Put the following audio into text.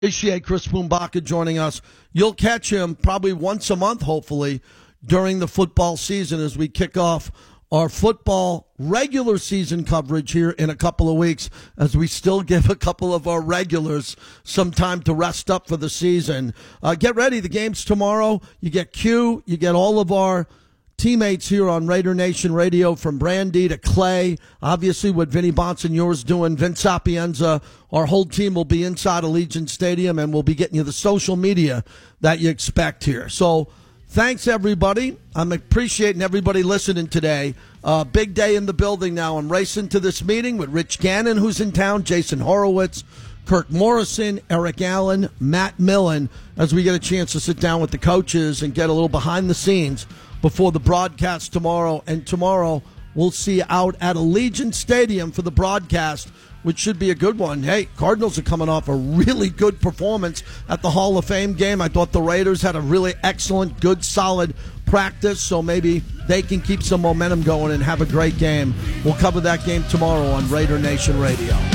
Appreciate Chris Pumbaka joining us. You'll catch him probably once a month, hopefully, during the football season as we kick off our football regular season coverage here in a couple of weeks, as we still give a couple of our regulars some time to rest up for the season. Get ready. The game's tomorrow. You get Q. You get all of our teammates here on Raider Nation Radio, from Brandy to Clay, obviously what Vinny Bonsignore's doing, Vince Sapienza. Our whole team will be inside Allegiant Stadium, and we'll be getting you the social media that you expect here. So thanks, everybody. I'm appreciating everybody listening today. Big day in the building now. I'm racing to this meeting with Rich Gannon, who's in town, Jason Horowitz, Kirk Morrison, Eric Allen, Matt Millen, as we get a chance to sit down with the coaches and get a little behind the scenes before the broadcast tomorrow. And tomorrow we'll see you out at Allegiant Stadium for the broadcast, which should be a good one. Hey, Cardinals are coming off a really good performance at the Hall of Fame game. I thought the Raiders had a really excellent, good, solid practice, so maybe they can keep some momentum going and have a great game. We'll cover that game tomorrow on Raider Nation Radio.